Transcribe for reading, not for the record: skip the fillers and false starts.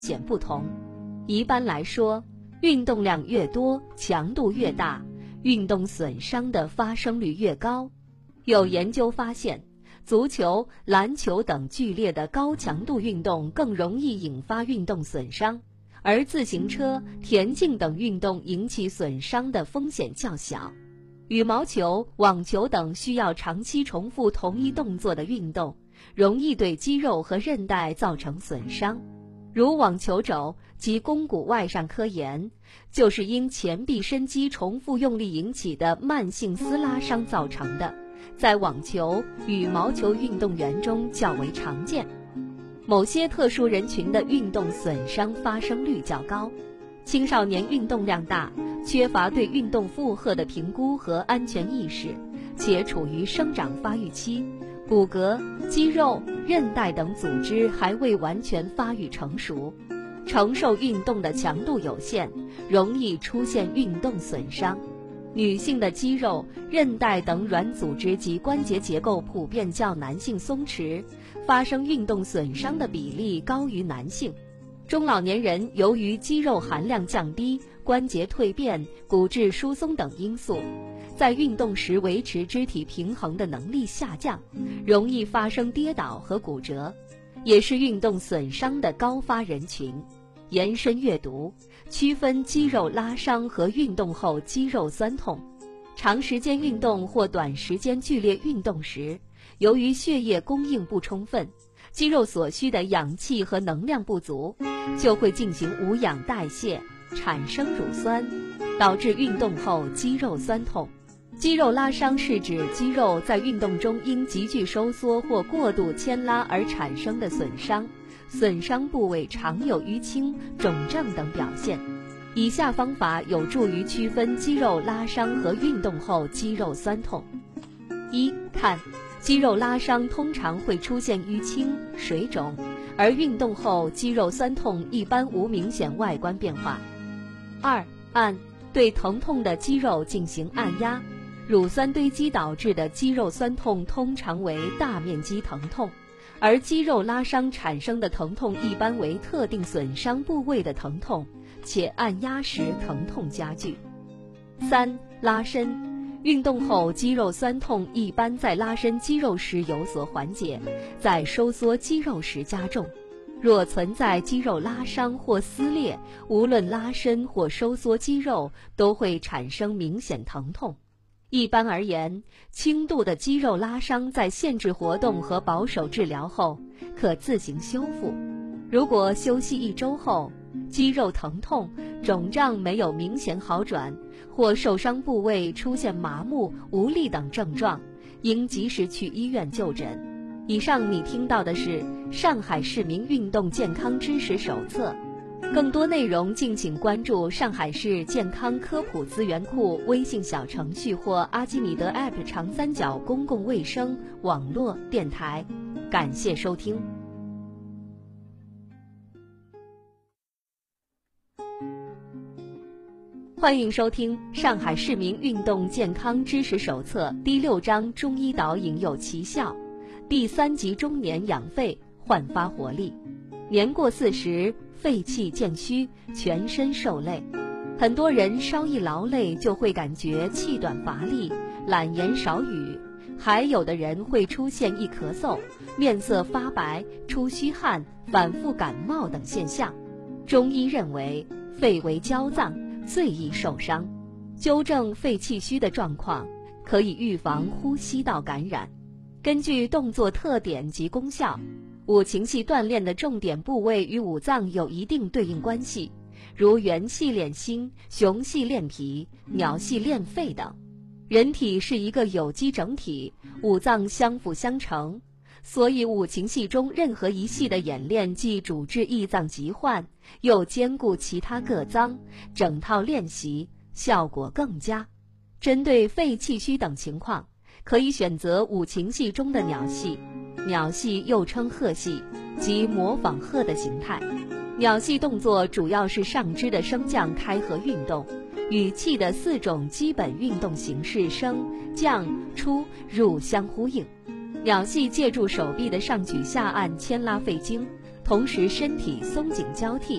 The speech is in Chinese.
显不同。一般来说，运动量越多，强度越大，运动损伤的发生率越高。有研究发现，足球、篮球等剧烈的高强度运动更容易引发运动损伤，而自行车、田径等运动引起损伤的风险较小。羽毛球、网球等需要长期重复同一动作的运动，容易对肌肉和韧带造成损伤。如网球肘及肱骨外上科炎，就是因前臂伸肌重复用力引起的慢性撕拉伤造成的，在网球、羽毛球运动员中较为常见。某些特殊人群的运动损伤发生率较高，青少年运动量大，缺乏对运动负荷的评估和安全意识，且处于生长发育期，骨骼、肌肉、韧带等组织还未完全发育成熟，承受运动的强度有限，容易出现运动损伤。女性的肌肉、韧带等软组织及关节结构普遍较男性松弛，发生运动损伤的比例高于男性。中老年人由于肌肉含量降低、关节蜕变、骨质疏松等因素，在运动时维持肢体平衡的能力下降，容易发生跌倒和骨折，也是运动损伤的高发人群。延伸阅读，区分肌肉拉伤和运动后肌肉酸痛。长时间运动或短时间剧烈运动时，由于血液供应不充分，肌肉所需的氧气和能量不足，就会进行无氧代谢，产生乳酸，导致运动后肌肉酸痛。肌肉拉伤是指肌肉在运动中因急剧收缩或过度牵拉而产生的损伤，损伤部位常有淤青、肿胀等表现。以下方法有助于区分肌肉拉伤和运动后肌肉酸痛。一看，肌肉拉伤通常会出现淤青、水肿，而运动后肌肉酸痛一般无明显外观变化。二按，对疼痛的肌肉进行按压。乳酸堆积导致的肌肉酸痛通常为大面积疼痛，而肌肉拉伤产生的疼痛一般为特定损伤部位的疼痛，且按压时疼痛加剧。三拉伸，运动后肌肉酸痛一般在拉伸肌肉时有所缓解，在收缩肌肉时加重。若存在肌肉拉伤或撕裂，无论拉伸或收缩肌肉都会产生明显疼痛。一般而言，轻度的肌肉拉伤在限制活动和保守治疗后可自行修复。如果休息1周后，肌肉疼痛、肿胀没有明显好转，或受伤部位出现麻木、无力等症状，应及时去医院就诊。以上你听到的是上海市民运动健康知识手册，更多内容敬请关注上海市健康科普资源库微信小程序或阿基米德 App 长三角公共卫生网络电台。感谢收听。欢迎收听上海市民运动健康知识手册第6章中医导引有奇效，第3集中年养肺焕发活力。年过40，肺气渐虚，全身受累。很多人稍一劳累就会感觉气短乏力、懒言少语，还有的人会出现易咳嗽、面色发白、出虚汗、反复感冒等现象。中医认为，肺为娇脏，最易受伤。纠正肺气虚的状况，可以预防呼吸道感染。根据动作特点及功效，五禽戏锻炼的重点部位与五脏有一定对应关系，如猿戏练心、熊戏练脾、鸟戏练肺等。人体是一个有机整体，五脏相辅相成，所以五禽戏中任何一戏的演练既主治益脏疾患，又兼顾其他各脏，整套练习效果更佳。针对肺气虚等情况，可以选择五禽戏中的鸟戏。鸟戏又称鹤戏，即模仿鹤的形态。鸟戏动作主要是上肢的升降开合运动，与气的4种基本运动形式升、降、出、入相呼应。鸟戏借助手臂的上举下按牵拉肺经， 同时身体松紧交替，